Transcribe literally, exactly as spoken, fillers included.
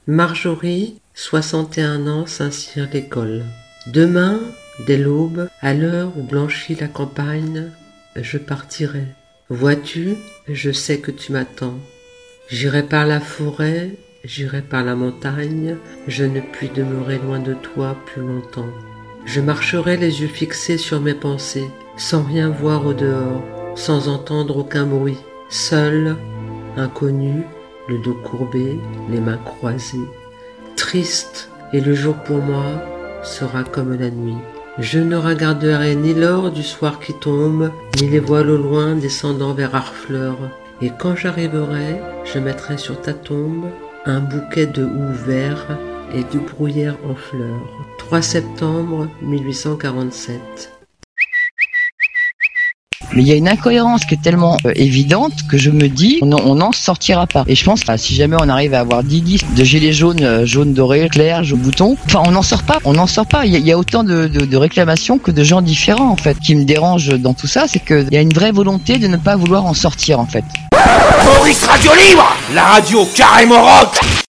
Marjorie, soixante et un ans, Saint-Cyr-l'École. Demain, dès l'aube, à l'heure où blanchit la campagne, je partirai. Vois-tu, je sais que tu m'attends. J'irai par la forêt, j'irai par la montagne, je ne puis demeurer loin de toi plus longtemps. Je marcherai les yeux fixés sur mes pensées, sans rien voir au dehors, sans entendre aucun bruit, seul, inconnu, le dos courbé, les mains croisées. Triste, et le jour pour moi sera comme la nuit. Je ne regarderai ni l'or du soir qui tombe, ni les voiles au loin descendant vers Harfleur. Et quand j'arriverai, je mettrai sur ta tombe un bouquet de houx vert et du bruyère en fleurs. trois septembre mille huit cent quarante-sept. Mais il y a une incohérence qui est tellement euh, évidente que je me dis, on n'en sortira pas. Et je pense, bah, si jamais on arrive à avoir dix disques de gilets jaunes, euh, jaune doré, clair, jaune bouton, enfin on n'en sort pas, on n'en sort pas. Il y, y a autant de, de, de réclamations que de gens différents en fait. Ce qui me dérange dans tout ça, c'est qu'il y a une vraie volonté de ne pas vouloir en sortir en fait. Maurice Radio Libre, la radio carrément rock.